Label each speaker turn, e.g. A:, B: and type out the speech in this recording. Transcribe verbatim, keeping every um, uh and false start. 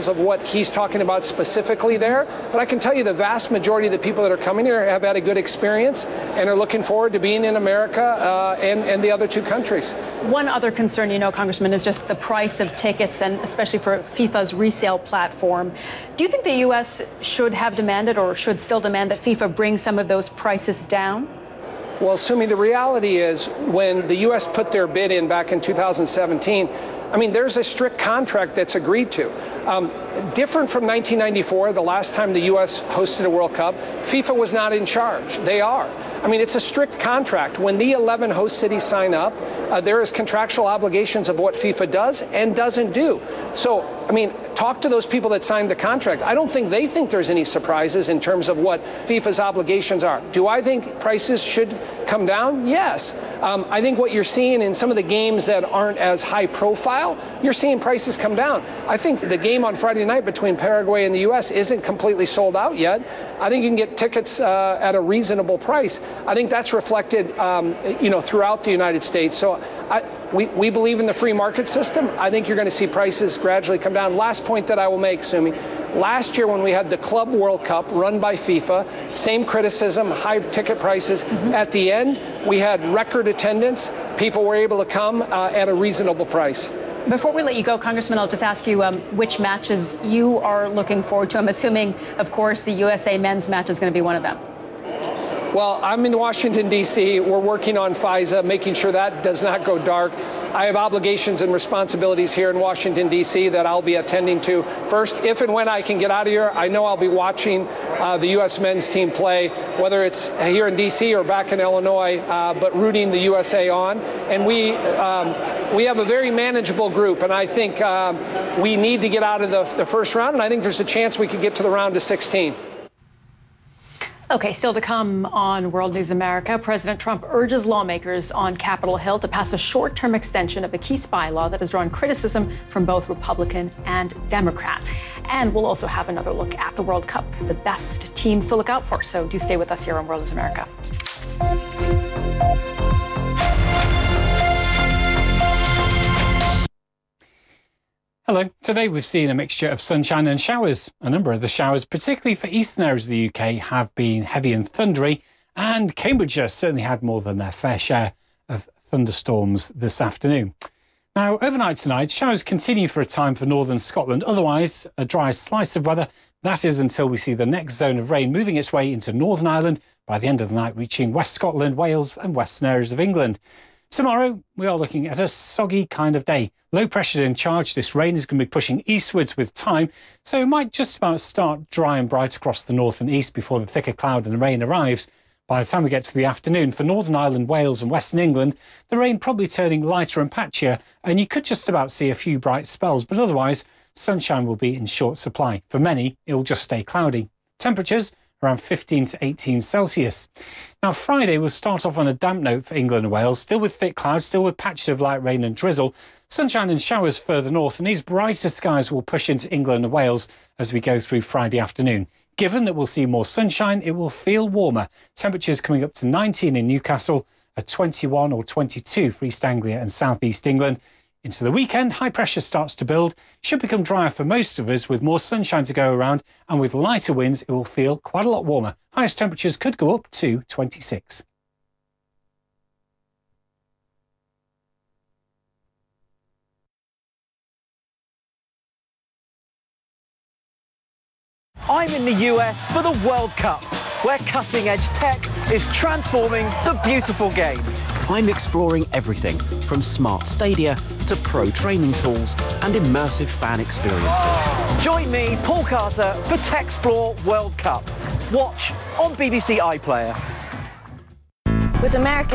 A: details of what he's talking about specifically there, but I can tell you the vast majority of the people that are coming here have had a good experience and are looking forward to being in America uh, and, and the other two countries.
B: One other concern, you know, Congressman, is just the price of tickets, and especially for FIFA's resale platform. Do you think the U S should have demanded or should still demand that FIFA bring some of those prices down?
A: Well, Sumi, the reality is when the U S put their bid in back in two thousand seventeen, I mean, there's a strict contract that's agreed to. Um, different from nineteen ninety-four, the last time the U S hosted a World Cup, FIFA was not in charge. They are. I mean, it's a strict contract. When the eleven host cities sign up, uh, there is contractual obligations of what FIFA does and doesn't do. So, I mean, talk to those people that signed the contract. I don't think they think there's any surprises in terms of what FIFA's obligations are. Do I think prices should come down? Yes. Um, I think what you're seeing in some of the games that aren't as high profile, you're seeing prices come down. I think the game on Friday night between Paraguay and the U S isn't completely sold out yet. I think you can get tickets uh, at a reasonable price. I think that's reflected, um, you know, throughout the United States. So I, we, we believe in the free market system. I think you're going to see prices gradually come down. Last point that I will make, Sumi. Last year when we had the Club World Cup run by FIFA, same criticism, high ticket prices. Mm-hmm. At the end, we had record attendance. People were able to come uh, at a reasonable price.
B: Before we let you go, Congressman, I'll just ask you um, which matches you are looking forward to. I'm assuming, of course, the U S A men's match is going to be one of them.
A: Well, I'm in Washington, D C We're working on FISA, making sure that does not go dark. I have obligations and responsibilities here in Washington, D C that I'll be attending to. First, if and when I can get out of here, I know I'll be watching uh, the U S men's team play, whether it's here in D C or back in Illinois, uh, but rooting the U S A on. And we um, we have a very manageable group, and I think um, we need to get out of the, the first round, and I think there's a chance we could get to the round of sixteen.
B: Okay, still to come on World News America, President Trump urges lawmakers on Capitol Hill to pass a short-term extension of a key spy law that has drawn criticism from both Republican and Democrat. And we'll also have another look at the World Cup, the best teams to look out for. So do stay with us here on World News America.
C: Hello. Today we've seen a mixture of sunshine and showers. A number of the showers, particularly for eastern areas of the U K, have been heavy and thundery, and Cambridgeshire certainly had more than their fair share of thunderstorms this afternoon. Now, overnight tonight, showers continue for a time for northern Scotland. Otherwise, a dry slice of weather. That is until we see the next zone of rain moving its way into Northern Ireland by the end of the night, reaching West Scotland, Wales and western areas of England. Tomorrow, we are looking at a soggy kind of day. Low pressure in charge. This rain is going to be pushing eastwards with time, so it might just about start dry and bright across the north and east before the thicker cloud and the rain arrives. By the time we get to the afternoon, for Northern Ireland, Wales and Western England, the rain probably turning lighter and patchier, and you could just about see a few bright spells, but otherwise, sunshine will be in short supply. For many, it will just stay cloudy. Temperatures around fifteen to eighteen Celsius. Now, Friday will start off on a damp note for England and Wales, still with thick clouds, still with patches of light rain and drizzle, sunshine and showers further north, and these brighter skies will push into England and Wales as we go through Friday afternoon. Given that we'll see more sunshine, it will feel warmer. Temperatures coming up to nineteen in Newcastle, at twenty-one or twenty-two for East Anglia and South East England. Into the weekend, high pressure starts to build, should become drier for most of us with more sunshine to go around, and with lighter winds, it will feel quite a lot warmer. Highest temperatures could go up to twenty-six.
D: I'm in the U S for the World Cup, where cutting-edge tech is transforming the beautiful game.
E: I'm exploring everything from smart stadia to pro training tools and immersive fan experiences.
D: Join me, Paul Carter, for Techsplore World Cup. Watch on B B C iPlayer.
F: With American